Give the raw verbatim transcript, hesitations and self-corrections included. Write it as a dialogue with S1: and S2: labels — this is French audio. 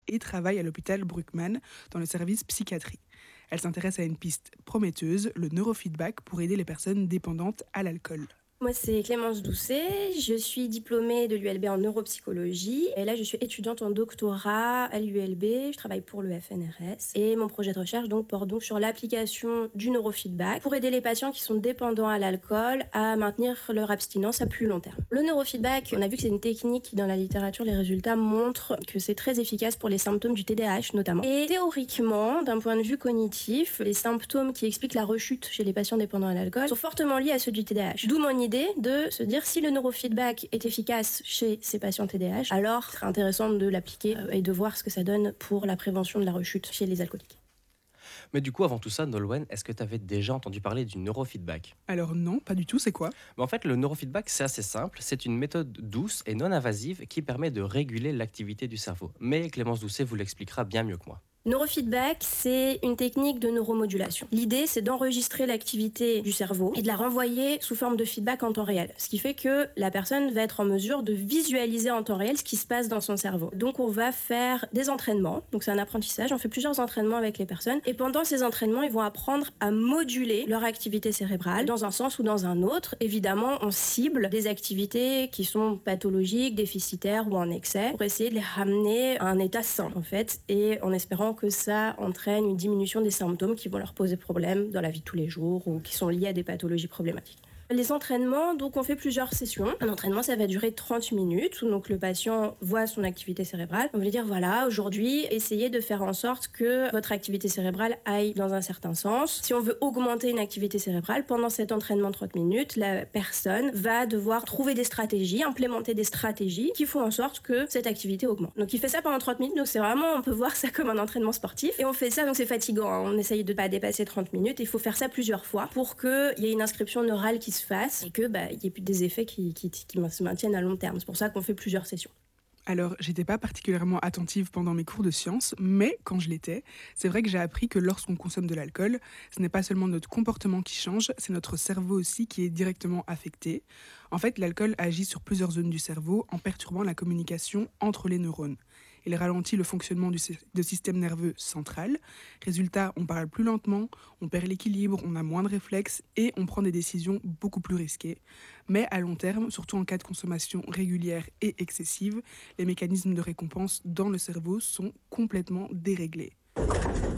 S1: et travaille à l'hôpital Bruckmann dans le service psychiatrie. Elle s'intéresse à une piste prometteuse, le neurofeedback, pour aider les personnes dépendantes à l'alcool.
S2: Moi, c'est Clémence Doucet, je suis diplômée de l'U L B en neuropsychologie et là, je suis étudiante en doctorat à l'U L B, je travaille pour le F N R S et mon projet de recherche donc, porte donc sur l'application du neurofeedback pour aider les patients qui sont dépendants à l'alcool à maintenir leur abstinence à plus long terme. Le neurofeedback, on a vu que c'est une technique qui, dans la littérature, les résultats montrent que c'est très efficace pour les symptômes du T D A H notamment. Et théoriquement, d'un point de vue cognitif, les symptômes qui expliquent la rechute chez les patients dépendants à l'alcool sont fortement liés à ceux du T D A H. D'où mon idée de se dire si le neurofeedback est efficace chez ces patients T D A H, alors c'est intéressant de l'appliquer et de voir ce que ça donne pour la prévention de la rechute chez les alcooliques.
S3: Mais du coup, avant tout ça, Nolwenn, est-ce que tu avais déjà entendu parler du neurofeedback?
S1: Alors non, pas du tout, c'est quoi?
S3: Mais en fait, le neurofeedback, c'est assez simple. C'est une méthode douce et non invasive qui permet de réguler l'activité du cerveau. Mais Clémence Doucet vous l'expliquera bien mieux que moi.
S2: Neurofeedback, c'est une technique de neuromodulation. L'idée, c'est d'enregistrer l'activité du cerveau et de la renvoyer sous forme de feedback en temps réel. Ce qui fait que la personne va être en mesure de visualiser en temps réel ce qui se passe dans son cerveau. Donc, on va faire des entraînements. Donc, c'est un apprentissage. On fait plusieurs entraînements avec les personnes. Et pendant ces entraînements, ils vont apprendre à moduler leur activité cérébrale dans un sens ou dans un autre. Évidemment, on cible des activités qui sont pathologiques, déficitaires ou en excès pour essayer de les ramener à un état sain, en fait, et en espérant que ça entraîne une diminution des symptômes qui vont leur poser problème dans la vie de tous les jours ou qui sont liés à des pathologies problématiques. Les entraînements, donc on fait plusieurs sessions. Un entraînement, ça va durer trente minutes. Donc le patient voit son activité cérébrale. On va lui dire, voilà, aujourd'hui, essayez de faire en sorte que votre activité cérébrale aille dans un certain sens. Si on veut augmenter une activité cérébrale, pendant cet entraînement de trente minutes, la personne va devoir trouver des stratégies, implémenter des stratégies qui font en sorte que cette activité augmente. Donc il fait ça pendant trente minutes. Donc c'est vraiment, on peut voir ça comme un entraînement sportif. Et on fait ça, donc c'est fatigant. Hein. On essaye de ne pas dépasser trente minutes. Il faut faire ça plusieurs fois pour qu'il y ait une inscription neurale qui se fasse et que bah, y ait plus des effets qui, qui, qui se maintiennent à long terme. C'est pour ça qu'on fait plusieurs sessions.
S1: Alors, j'étais pas particulièrement attentive pendant mes cours de sciences, mais quand je l'étais, c'est vrai que j'ai appris que lorsqu'on consomme de l'alcool, ce n'est pas seulement notre comportement qui change, c'est notre cerveau aussi qui est directement affecté. En fait, l'alcool agit sur plusieurs zones du cerveau en perturbant la communication entre les neurones. Il ralentit le fonctionnement du de système nerveux central. Résultat, on parle plus lentement, on perd l'équilibre, on a moins de réflexes et on prend des décisions beaucoup plus risquées. Mais à long terme, surtout en cas de consommation régulière et excessive, les mécanismes de récompense dans le cerveau sont complètement déréglés.